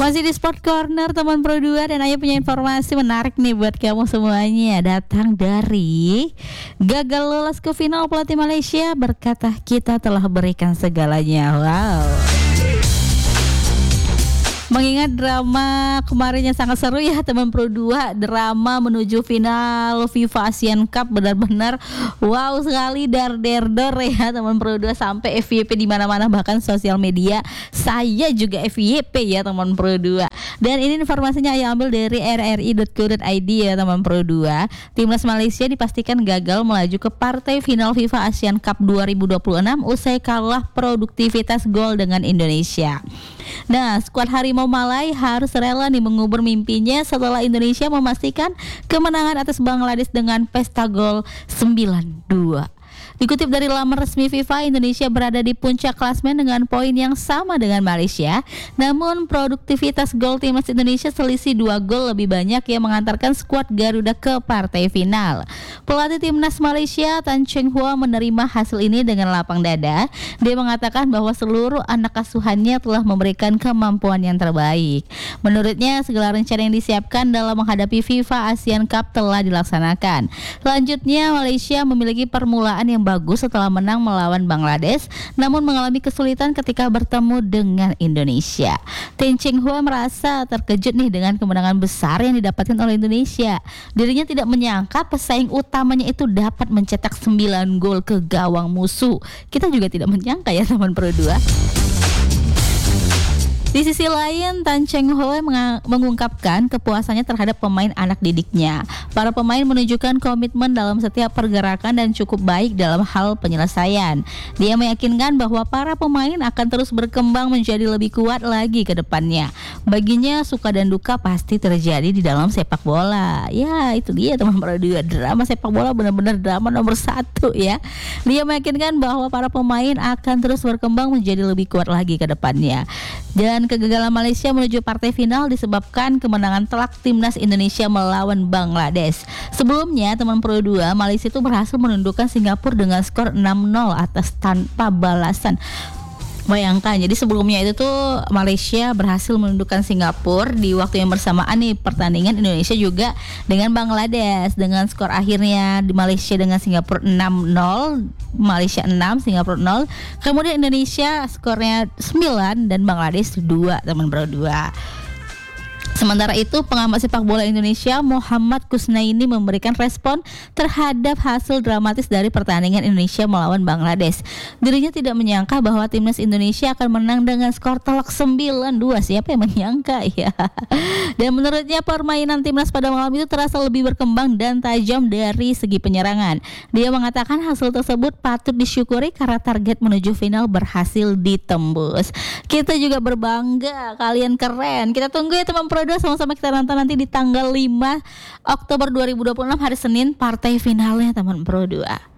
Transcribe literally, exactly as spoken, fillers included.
Masih di Sport Corner teman Pro dua, dan Ayu punya informasi menarik nih buat kamu semuanya. Datang dari gagal lolos ke final, pelatih Malaysia berkata kita telah berikan segalanya. Wow. Mengingat drama kemarin yang sangat seru ya teman Pro dua, drama menuju final FIFA Asian Cup benar-benar wow sekali, dar der dor ya teman Pro dua, sampai F Y P di mana-mana, bahkan sosial media saya juga F Y P ya teman Pro dua. Dan ini informasinya saya ambil dari r r i dot co dot i d ya teman Pro dua. Timnas Malaysia dipastikan gagal melaju ke partai final FIFA Asian Cup dua ribu dua puluh enam usai kalah produktivitas gol dengan Indonesia. Nah, skuad Harimau Malai harus rela nih mengubur mimpinya setelah Indonesia memastikan kemenangan atas Bangladesh dengan pesta gol sembilan dua. Dikutip dari laman resmi FIFA, Indonesia berada di puncak klasmen dengan poin yang sama dengan Malaysia. Namun produktivitas gol timnas Indonesia selisih dua gol lebih banyak yang mengantarkan skuad Garuda ke partai final. Pelatih timnas Malaysia Tan Cheng Hua menerima hasil ini dengan lapang dada. Dia mengatakan bahwa seluruh anak asuhannya telah memberikan kemampuan yang terbaik. Menurutnya segala rencana yang disiapkan dalam menghadapi FIFA Asian Cup telah dilaksanakan. Selanjutnya, Malaysia memiliki permulaan yang bagus setelah menang melawan Bangladesh, namun mengalami kesulitan ketika bertemu dengan Indonesia. Tan Cheng Hua merasa terkejut nih dengan kemenangan besar yang didapatkan oleh Indonesia. Dirinya tidak menyangka pesaing utamanya itu dapat mencetak sembilan gol ke gawang musuh. Kita juga tidak menyangka ya teman Pro dua. Di sisi lain, Tan Cheng Hua mengungkapkan kepuasannya terhadap pemain anak didiknya. Para pemain menunjukkan komitmen dalam setiap pergerakan dan cukup baik dalam hal penyelesaian. Dia meyakinkan bahwa para pemain akan terus berkembang menjadi lebih kuat lagi ke depannya. Baginya suka dan duka pasti terjadi di dalam sepak bola. Ya, itu dia teman Pro dua, drama sepak bola benar-benar drama nomor satu ya. Dia meyakinkan bahwa para pemain akan terus berkembang menjadi lebih kuat lagi ke depannya. Dan kegagalan Malaysia menuju partai final disebabkan kemenangan telak timnas Indonesia melawan Bangladesh. Sebelumnya teman Pro dua, Malaysia itu berhasil menundukkan Singapura dengan skor enam nol atas tanpa balasan. Bayangkan, jadi sebelumnya itu tuh Malaysia berhasil menundukkan Singapura di waktu yang bersamaan nih pertandingan Indonesia juga dengan Bangladesh, dengan skor akhirnya di Malaysia dengan Singapura enam nol, Malaysia enam, Singapura nol. Kemudian Indonesia skornya sembilan dan Bangladesh dua teman Pro dua. Sementara itu, pengamat sepak bola Indonesia Muhammad Kusnaini memberikan respon terhadap hasil dramatis dari pertandingan Indonesia melawan Bangladesh. Dirinya tidak menyangka bahwa timnas Indonesia akan menang dengan skor telak sembilan dua. Siapa yang menyangka ya? Dan menurutnya permainan timnas pada malam itu terasa lebih berkembang dan tajam dari segi penyerangan. Dia mengatakan hasil tersebut patut disyukuri karena target menuju final berhasil ditembus. Kita juga berbangga, kalian keren. Kita tunggu ya teman Pro dua, sama-sama kita nonton nanti di tanggal lima Oktober dua ribu dua puluh enam hari Senin, partai finalnya teman Pro dua.